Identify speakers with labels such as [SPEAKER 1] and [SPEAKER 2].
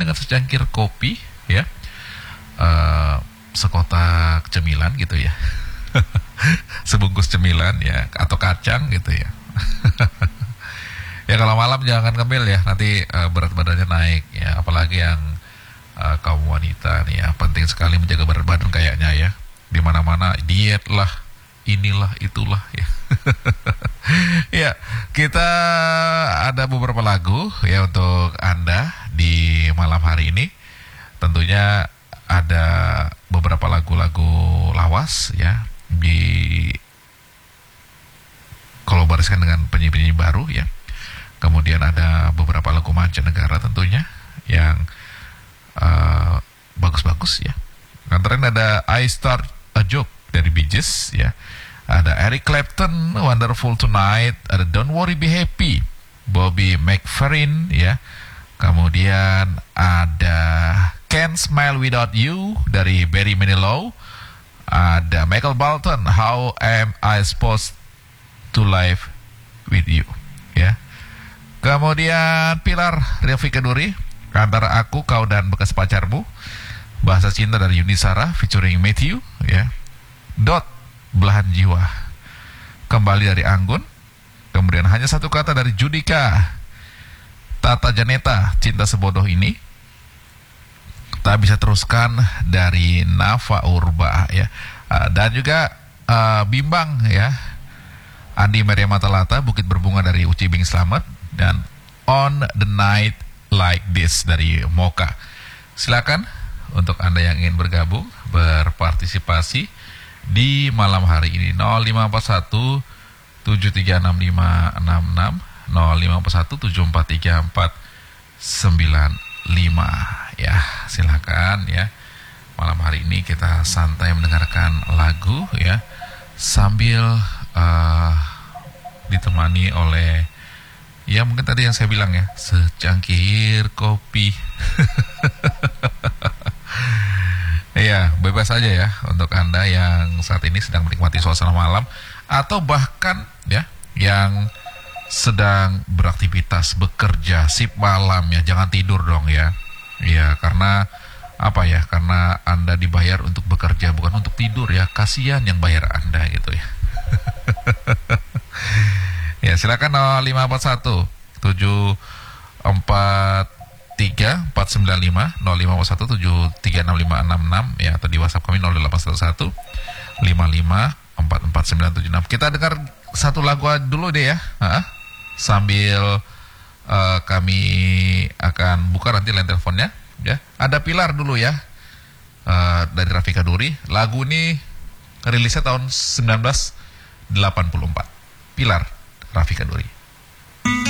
[SPEAKER 1] dengan secangkir kopi, ya, sekotak cemilan gitu ya, sebungkus cemilan ya, atau kacang gitu ya. Ya kalau malam jangan ngemil ya, nanti berat badannya naik ya, apalagi yang kaum wanita nih ya, penting sekali menjaga berat badan kayaknya ya. Di mana-mana diet lah, inilah itulah ya. Ya, kita ada beberapa lagu ya untuk Anda di malam hari ini. Tentunya ada beberapa lagu-lagu lawas ya, di kolaborasikan dengan penyanyi-penyanyi baru ya. Kemudian ada beberapa lagu mancanegara tentunya yang bagus-bagus ya. Antara ada I Start a Joke dari Bee Gees ya. Ada Eric Clapton, Wonderful Tonight. Ada Don't Worry Be Happy, Bobby McFerrin ya. Kemudian ada Can't Smile Without You dari Barry Manilow. Ada Michael Bolton, How Am I Supposed to Live With You ya. Kemudian Pilar Rafika Duri, Antara Aku, Kau dan Bekas Pacarmu, Bahasa Cinta dari Yuni Sara featuring Matthew ya. Dot, Belahan Jiwa, Kembali dari Anggun. Kemudian Hanya Satu Kata dari Judika, Tata Janeta, Cinta Sebodoh Ini, Tak Bisa Teruskan dari Nafa Urba ya. Dan juga Bimbang ya, Andi Maria Matalata, Bukit Berbunga dari Uci Bing Slamet, dan On the Night Like This dari Moka. Silakan untuk Anda yang ingin bergabung, berpartisipasi di malam hari ini. 0541 736566, 0541 743495 ya. Silakan ya. Malam hari ini kita santai mendengarkan lagu ya, sambil ditemani oleh ya mungkin tadi yang saya bilang ya, secangkir kopi. Iya, bebas saja ya untuk Anda yang saat ini sedang menikmati suasana malam, atau bahkan ya yang sedang beraktivitas, bekerja, sip malam ya, jangan tidur dong ya. Iya, karena apa ya? Karena Anda dibayar untuk bekerja, bukan untuk tidur ya. Kasihan yang bayar Anda gitu ya. Ya, silakan 0541 743 495, 0541 7365566 ya, atau di WhatsApp kami 0811 55 44976. Kita dengar satu lagu dulu deh ya, sambil kami akan buka nanti line teleponnya ya. Ada Pilar dulu ya, dari Rafika Duri. Lagu ini rilisnya tahun 1984. Pilar, Rafika Duri.